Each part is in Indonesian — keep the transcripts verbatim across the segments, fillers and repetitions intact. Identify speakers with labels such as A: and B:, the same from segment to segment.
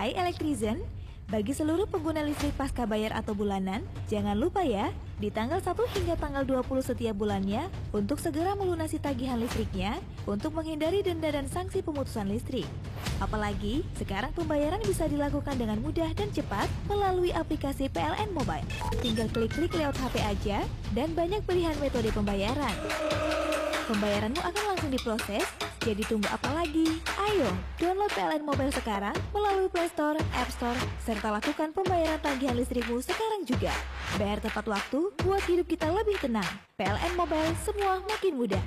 A: Hai Elektrizen, bagi seluruh pengguna listrik pasca bayar atau bulanan, jangan lupa ya, di tanggal satu hingga tanggal dua puluh setiap bulannya, untuk segera melunasi tagihan listriknya, untuk menghindari denda dan sanksi pemutusan listrik. Apalagi, sekarang pembayaran bisa dilakukan dengan mudah dan cepat melalui aplikasi P L N Mobile. Tinggal klik-klik lewat H P aja, dan banyak pilihan metode pembayaran. Pembayaranmu akan langsung diproses, jadi tunggu apa lagi? Ayo, download P L N Mobile sekarang melalui Play Store, App Store, serta lakukan pembayaran tagihan listrikmu sekarang juga. Bayar tepat waktu, buat hidup kita lebih tenang. P L N Mobile, semua makin mudah.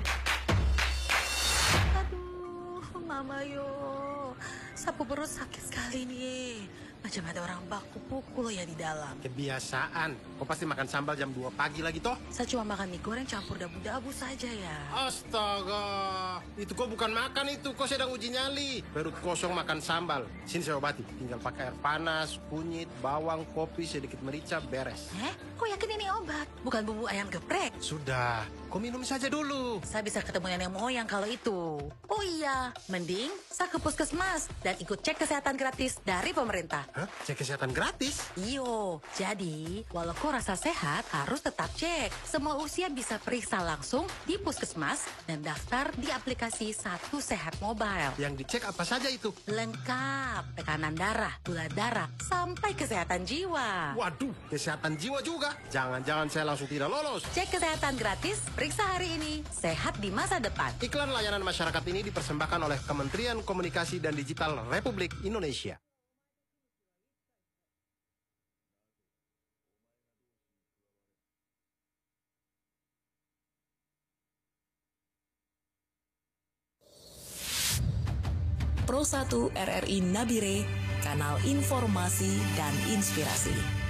B: Aduh, Mama yo, sapu perut sakit sekali nih. Macam ada orang baku pukul ya di dalam.
C: Kebiasaan. Kau pasti makan sambal jam dua pagi lagi toh?
B: Saya cuma makan mie goreng campur dabu-dabu saja ya.
C: Astaga, itu kau bukan makan itu, kau sedang uji nyali. Perut kosong makan sambal. Sini saya obati, tinggal pakai air panas, kunyit, bawang, kopi, sedikit merica, beres.
B: Eh, kok yakin ini obat? Bukan bumbu ayam geprek?
C: Sudah, kau minum saja dulu.
B: Saya bisa ketemu nenek moyang kalau itu. Oh iya, mending saya ke puskesmas dan ikut cek kesehatan gratis dari pemerintah.
C: Hah? Cek kesehatan gratis?
B: Iyo, jadi walau kau rasa sehat harus tetap cek. Semua usia bisa periksa langsung di puskesmas dan daftar di aplikasi Satu Sehat Mobile.
C: Yang dicek apa saja itu?
B: Lengkap, tekanan darah, gula darah, sampai kesehatan jiwa.
C: Waduh, kesehatan jiwa juga. Jangan-jangan saya langsung tidak lolos.
B: Cek kesehatan gratis, periksa hari ini, sehat di masa depan.
C: Iklan layanan masyarakat ini dipersembahkan oleh Kementerian Komunikasi dan Digital Republik Indonesia.
D: Pro satu R R I Nabire, kanal informasi dan inspirasi.